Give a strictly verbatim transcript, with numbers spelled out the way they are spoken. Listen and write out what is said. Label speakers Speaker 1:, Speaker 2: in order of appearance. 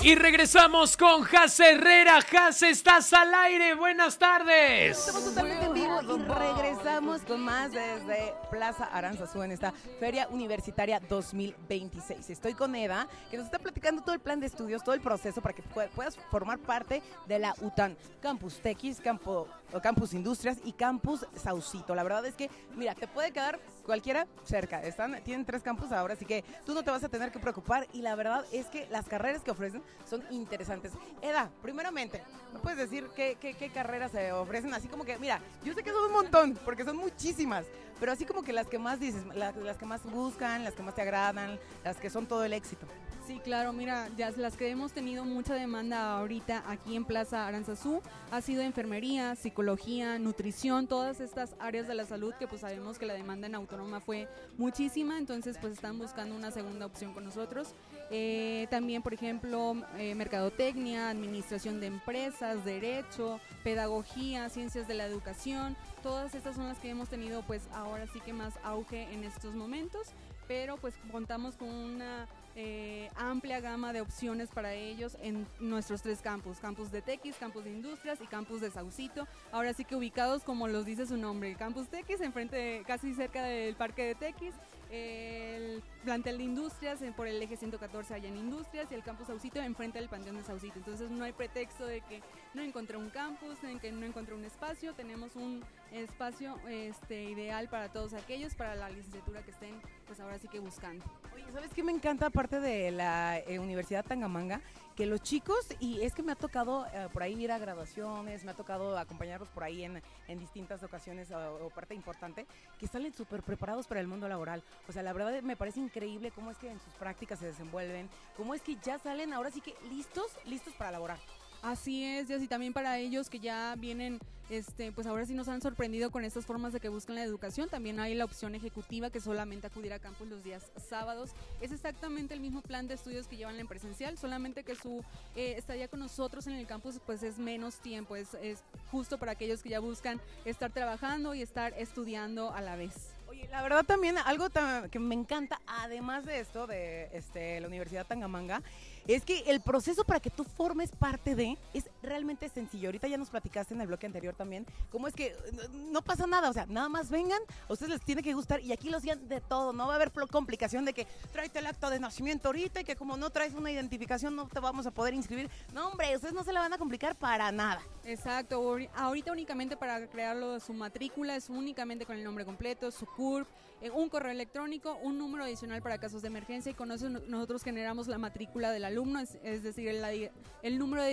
Speaker 1: Y regresamos con Jase Herrera. Jase, estás al aire. Buenas tardes.
Speaker 2: Estamos totalmente en vivo y regresamos con más desde Plaza Aranzazú en esta Feria Universitaria dos mil veintiséis. Estoy con Eda, que nos está platicando todo el plan de estudios, todo el proceso para que puedas formar parte de la U T A N. Campus Tequis, Campo, Campus Industrias y Campus Saucito. La verdad es que, mira, te puede quedar cualquiera cerca. Están, tienen tres campus ahora, así que tú no te vas a tener que preocupar. Y la verdad es que las carreras que ofrecen son interesantes. Eda, primeramente, ¿me puedes decir qué, qué, qué carreras se ofrecen? Así como que, mira, yo sé que son un montón, porque son muchísimas, pero así como que las que más dices, las, las que más buscan, las que más te agradan, las que son todo el éxito.
Speaker 3: Sí, claro, mira, ya las que hemos tenido mucha demanda ahorita aquí en Plaza Aranzazú ha sido enfermería, psicología, nutrición, todas estas áreas de la salud que pues sabemos que la demanda en Autónoma fue muchísima, entonces pues están buscando una segunda opción con nosotros. Eh, también, por ejemplo, eh, mercadotecnia, administración de empresas, derecho, pedagogía, ciencias de la educación, todas estas son las que hemos tenido pues ahora sí que más auge en estos momentos, pero pues contamos con una eh, amplia gama de opciones para ellos en nuestros tres campus, campus de Tequis, campus de Industrias y campus de Saucito, ahora sí que ubicados como los dice su nombre, el campus Tequis enfrente, de, casi cerca del parque de Tequis, el plantel de Industrias por el eje ciento catorce allá en Industrias y el campus Saucito enfrente del panteón de Saucito, entonces no hay pretexto de que no encontré un campus, de que no encontré un espacio, tenemos un espacio este, ideal para todos aquellos, para la licenciatura que estén pues ahora sí que buscando.
Speaker 2: Oye, ¿sabes qué me encanta aparte de la eh, Universidad Tangamanga? Que los chicos, y es que me ha tocado eh, por ahí ir a graduaciones, me ha tocado acompañarlos por ahí en, en distintas ocasiones o, o parte importante, que salen súper preparados para el mundo laboral. O sea, la verdad me parece increíble cómo es que en sus prácticas se desenvuelven, cómo es que ya salen ahora sí que listos, listos para laborar.
Speaker 3: Así es, y así también para ellos que ya vienen, este, pues ahora sí nos han sorprendido con estas formas de que buscan la educación, también hay la opción ejecutiva que solamente acudir a campus los días sábados, es exactamente el mismo plan de estudios que llevan en presencial, solamente que su eh, estadía con nosotros en el campus pues es menos tiempo, es, es justo para aquellos que ya buscan estar trabajando y estar estudiando a la vez.
Speaker 2: Oye, la verdad también algo tan, que me encanta, además de esto, de este, la Universidad Tangamanga, es que el proceso para que tú formes parte de es realmente sencillo. Ahorita ya nos platicaste en el bloque anterior también, cómo es que no pasa nada, o sea, nada más vengan, a ustedes les tiene que gustar y aquí los guían de todo, no va a haber complicación de que tráete el acta de nacimiento ahorita y que como no traes una identificación no te vamos a poder inscribir. No, hombre, ustedes no se la van a complicar para nada.
Speaker 3: Exacto, ahorita únicamente para crearlo su matrícula es únicamente con el nombre completo, su C U R P, un correo electrónico, un número adicional para casos de emergencia y con eso nosotros generamos la matrícula del alumno, es, es decir, el, el número de